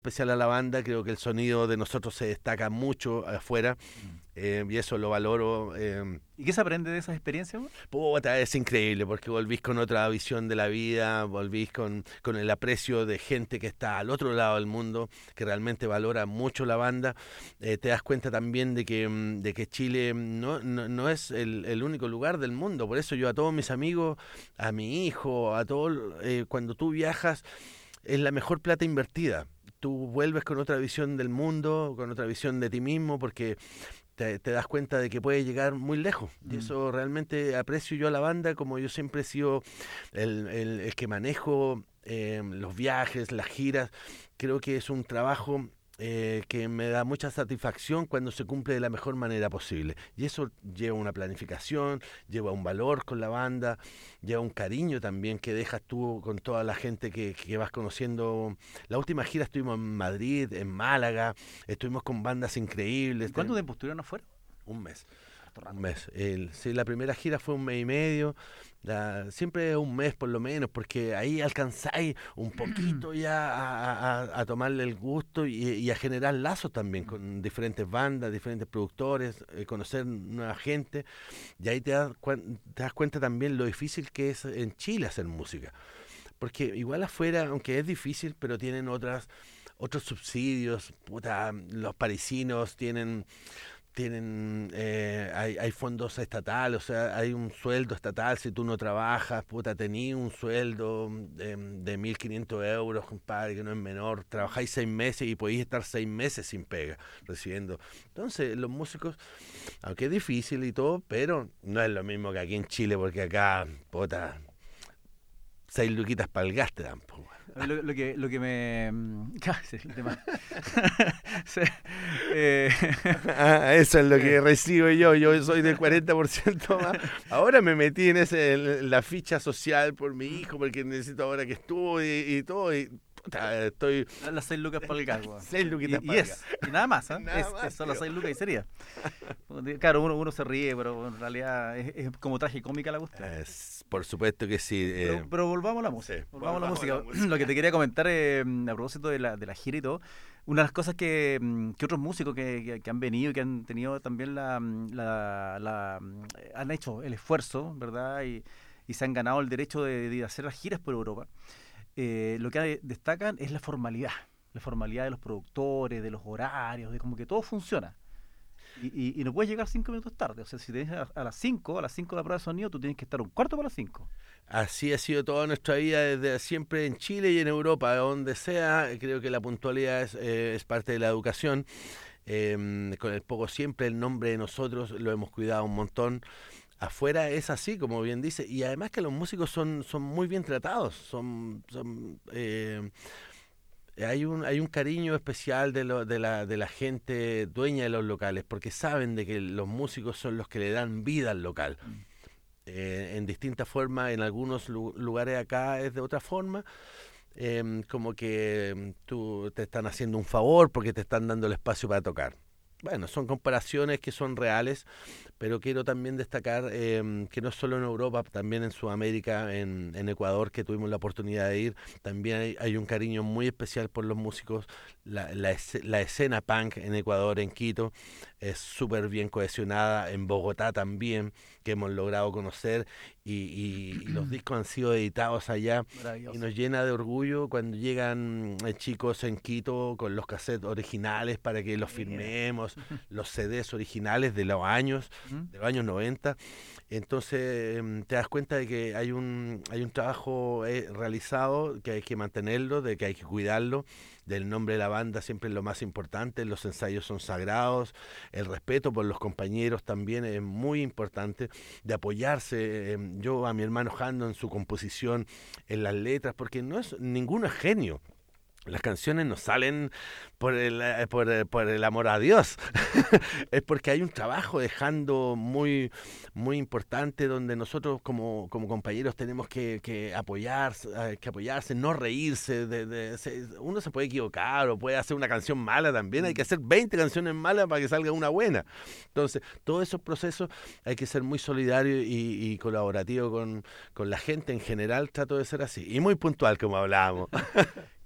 especial a la banda, creo que el sonido de nosotros se destaca mucho afuera, y eso lo valoro. ¿Y qué se aprende de esas experiencias? Puta, es increíble porque volvís con otra visión de la vida, volvís con el aprecio de gente que está al otro lado del mundo, que realmente valora mucho la banda. Te das cuenta también de que Chile no es el único lugar del mundo. Por eso yo a todos mis amigos, a mi hijo, a todos, cuando tú viajas, es la mejor plata invertida. Tú vuelves con otra visión del mundo, con otra visión de ti mismo, porque te das cuenta de que puedes llegar muy lejos. Y eso realmente aprecio yo a la banda, como yo siempre he sido el que manejo los viajes, las giras. Creo que es un trabajo que me da mucha satisfacción cuando se cumple de la mejor manera posible. Y eso lleva una planificación, lleva un valor con la banda, lleva un cariño también que dejas tú con toda la gente que vas conociendo. La última gira estuvimos en Madrid, en Málaga, estuvimos con bandas increíbles. ¿Cuánto tiempo estuvieron afuera? Un mes. Harto rato. Un mes. Sí, la primera gira fue un mes y medio. Siempre un mes por lo menos, porque ahí alcanzáis un poquito ya a tomarle el gusto y a generar lazos también con diferentes bandas, diferentes productores, conocer nueva gente. Y ahí te das cuenta también lo difícil que es en Chile hacer música. Porque igual afuera, aunque es difícil, pero tienen otros subsidios. Puta, los parisinos hay fondos estatales, o sea, hay un sueldo estatal. Si tú no trabajas, puta, tenés un sueldo de 1.500 euros, compadre, que no es menor. Trabajáis 6 meses y podéis estar 6 meses sin pega, recibiendo. Entonces, los músicos, aunque es difícil y todo, pero no es lo mismo que aquí en Chile, porque acá, puta, 6 luquitas para el gas te dan, po. A mí lo que me... sí, el tema. Sí, Eso es lo que recibo yo soy del 40% más. Ahora me metí en la ficha social por mi hijo, porque necesito ahora que estudie y todo, y puta, estoy las 6 lucas para el gas, weón. 6 luquitas Y para el es, y nada más, ¿eh? Nada más, Son las tío. 6 lucas y sería. Claro, uno se ríe, pero en realidad es como tragicómica la cuestión. Por supuesto que sí. Pero volvamos a la música. Sí, Volvamos a la volvamos a la música. música. Lo que te quería comentar a propósito de la gira y todo, una de las cosas que otros músicos que han venido y que han tenido también han hecho el esfuerzo, ¿verdad? Y se han ganado el derecho de hacer las giras por Europa. Lo que destacan es la formalidad de los productores, de los horarios, de como que todo funciona. Y no puedes llegar 5 minutos tarde. O sea, si tienes a las 5 la prueba de sonido, tú tienes que estar un cuarto para las 5. Así ha sido toda nuestra vida desde siempre en Chile y en Europa, donde sea. Creo que la puntualidad es parte de la educación. Con el poco siempre, el nombre de nosotros lo hemos cuidado un montón. Afuera es así, como bien dice, y además que los músicos son muy bien tratados, hay un cariño especial de la gente dueña de los locales, porque saben de que los músicos son los que le dan vida al local. En distintas formas, en algunos lugares acá es de otra forma, como que tú te están haciendo un favor porque te están dando el espacio para tocar. Bueno, son comparaciones que son reales, pero quiero también destacar que no solo en Europa, también en Sudamérica, en Ecuador, que tuvimos la oportunidad de ir, también hay un cariño muy especial por los músicos. La escena punk en Ecuador, en Quito, es súper bien cohesionada, en Bogotá también, que hemos logrado conocer, y los discos han sido editados allá, y Maravilloso. nos llena de orgullo cuando llegan chicos en Quito con los cassettes originales para que los Mira. firmemos, los CDs originales de los años 90. Entonces te das cuenta de que hay un trabajo realizado, que hay que mantenerlo, de que hay que cuidarlo, del nombre de la banda siempre es lo más importante, los ensayos son sagrados, el respeto por los compañeros también es muy importante, de apoyarse. Yo a mi hermano Jando en su composición, en las letras, porque ninguno es genio. Las canciones no salen por el amor a Dios. Es porque hay un trabajo dejando muy importante, donde nosotros como compañeros tenemos que apoyarse, no reírse. Uno se puede equivocar o puede hacer una canción mala también. Hay que hacer 20 canciones malas para que salga una buena. Entonces, todos esos procesos hay que ser muy solidario y colaborativo con la gente en general. Trato de ser así. Y muy puntual, como hablábamos. Claro, bueno,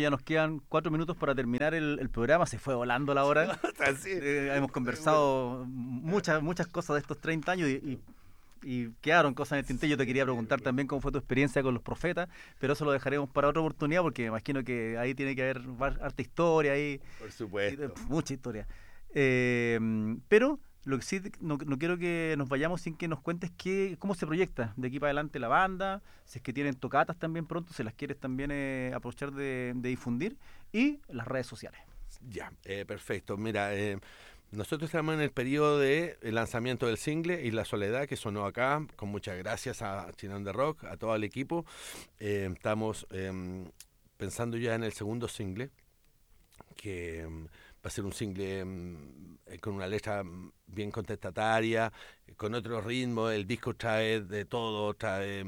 ya nos quedan 4 minutos para terminar el programa. Se fue volando la hora. Así. Hemos conversado muchas cosas de estos 30 años y quedaron cosas en el tintero. Yo te quería preguntar también cómo fue tu experiencia con los Profetas, pero eso lo dejaremos para otra oportunidad porque me imagino que ahí tiene que haber harta historia ahí. Por supuesto. Mucha historia. Pero lo que sí, no quiero que nos vayamos sin que nos cuentes cómo se proyecta de aquí para adelante la banda, si es que tienen tocatas también pronto, si las quieres también aprovechar de difundir, y las redes sociales. Ya, perfecto. Mira, nosotros estamos en el periodo de lanzamiento del single Y la Soledad, que sonó acá, con muchas gracias a Chile on the Rock, a todo el equipo. Estamos pensando ya en el segundo single, que va a ser un single con una letra bien contestataria, con otro ritmo. El disco trae de todo, trae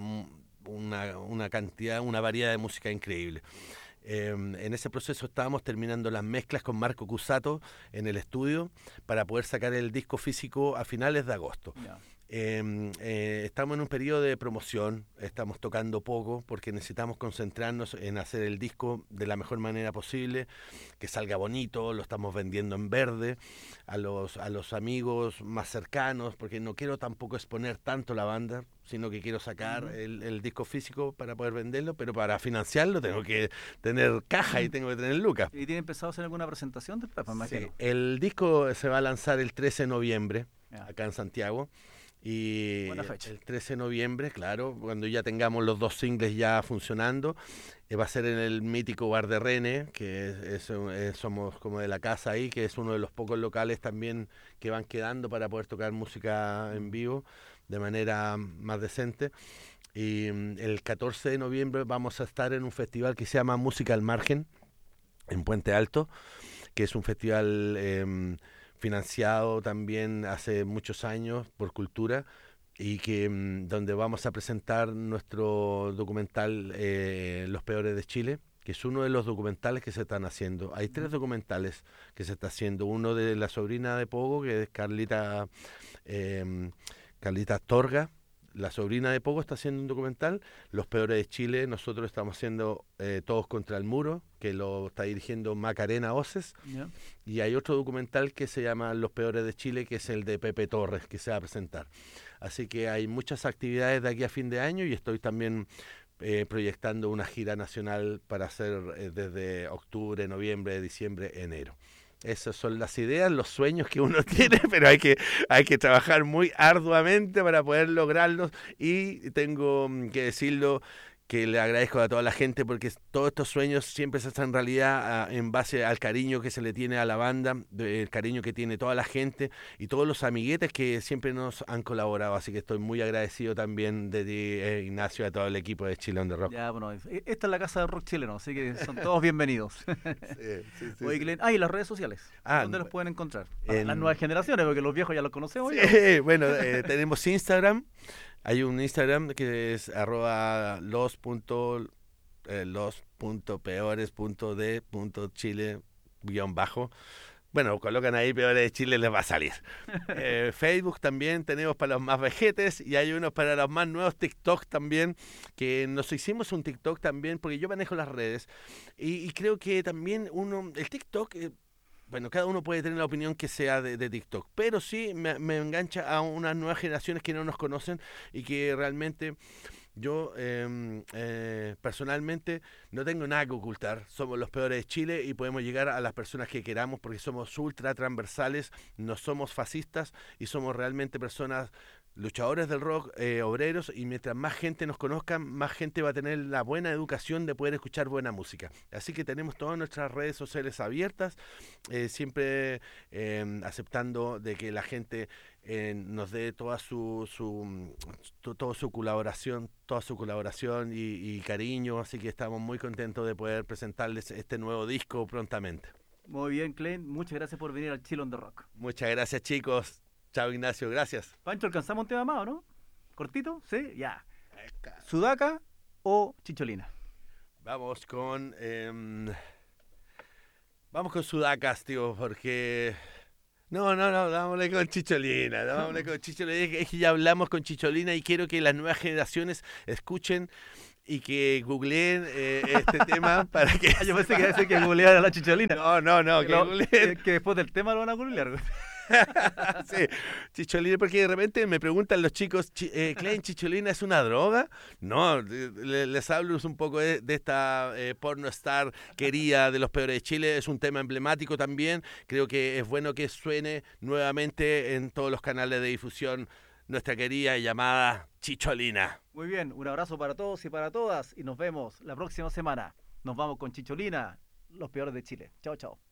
una cantidad, una variedad de música increíble. En ese proceso estábamos terminando las mezclas con Marco Cusato en el estudio para poder sacar el disco físico a finales de agosto. Yeah. Estamos en un periodo de promoción, estamos tocando poco porque necesitamos concentrarnos en hacer el disco de la mejor manera posible, que salga bonito. Lo estamos vendiendo en verde a los amigos más cercanos, porque no quiero tampoco exponer tanto la banda, sino que quiero sacar el disco físico para poder venderlo, pero para financiarlo tengo que tener caja y tengo que tener lucas. ¿Y tienen pensado hacer alguna presentación después? Sí, el disco se va a lanzar el 13 de noviembre, acá en Santiago. Y el 13 de noviembre, claro, cuando ya tengamos los 2 singles ya funcionando, va a ser en el mítico Bar de Rene, que somos como de la casa ahí, que es uno de los pocos locales también que van quedando para poder tocar música en vivo de manera más decente. Y el 14 de noviembre vamos a estar en un festival que se llama Música al Margen, en Puente Alto, que es un festival financiado también hace muchos años por Cultura, y que donde vamos a presentar nuestro documental Los Peores de Chile, que es uno de los documentales que se están haciendo. Hay 3 documentales que se está haciendo. Uno de la sobrina de Pogo, que es Carlita Astorga. La sobrina de Pogo está haciendo un documental. Los Peores de Chile, nosotros estamos haciendo Todos contra el Muro, que lo está dirigiendo Macarena Oces. Yeah. Y hay otro documental que se llama Los Peores de Chile, que es el de Pepe Torres, que se va a presentar. Así que hay muchas actividades de aquí a fin de año, y estoy también proyectando una gira nacional para hacer desde octubre, noviembre, diciembre, enero. Esas son las ideas, los sueños que uno tiene, pero hay que trabajar muy arduamente para poder lograrlos. Y tengo que decirlo, que le agradezco a toda la gente, porque todos estos sueños siempre se hacen realidad en base al cariño que se le tiene a la banda, el cariño que tiene toda la gente y todos los amiguetes que siempre nos han colaborado. Así que estoy muy agradecido también de ti, Ignacio, a todo el equipo de Chile on the Rock. Ya, bueno, esta es la casa de rock chileno, así que son todos bienvenidos. Sí. Oye, Glenn, y las redes sociales, ¿dónde los pueden encontrar? Para las nuevas generaciones, porque los viejos ya los conocemos. Sí, bueno, tenemos Instagram. Hay un Instagram que es los.peores.d.chile_. Bueno, colocan ahí Peores de Chile, les va a salir. Facebook también tenemos para los más vejetes, y hay unos para los más nuevos. TikTok también, que nos hicimos un TikTok también, porque yo manejo las redes. Y creo que también el TikTok... bueno, cada uno puede tener la opinión que sea de TikTok, pero sí me engancha a unas nuevas generaciones que no nos conocen, y que realmente yo personalmente no tengo nada que ocultar. Somos los Peores de Chile y podemos llegar a las personas que queramos, porque somos ultra transversales, no somos fascistas y somos realmente personas luchadores del rock, obreros, y mientras más gente nos conozca, más gente va a tener la buena educación de poder escuchar buena música. Así que tenemos todas nuestras redes sociales abiertas, siempre aceptando de que la gente nos dé toda su colaboración y cariño. Así que estamos muy contentos de poder presentarles este nuevo disco prontamente. Muy bien, Clint, muchas gracias por venir al Chile on the Rock. Muchas gracias, chicos. Chao, Ignacio, gracias. Pancho, ¿alcanzamos un tema más o no? ¿Cortito? ¿Sí? Ya. ¿Sudaca o Chicholina? Vamos con Sudacas, tío, porque... No, vámonos con Chicholina, Es que ya hablamos con Chicholina y quiero que las nuevas generaciones escuchen y que googleen este tema para que... Yo pensé que iba a decir que googlear a la chicholina. No, que googleen. Que después del tema lo van a googlear. Sí, chicholina, porque de repente me preguntan los chicos, ¿Klein chicholina es una droga? No, les hablo un poco de esta porno star querida de los peores de Chile, es un tema emblemático también, creo que es bueno que suene nuevamente en todos los canales de difusión nuestra querida y llamada Chicholina. Muy bien, un abrazo para todos y para todas y nos vemos la próxima semana. Nos vamos con Chicholina, los peores de Chile. Chao, chao.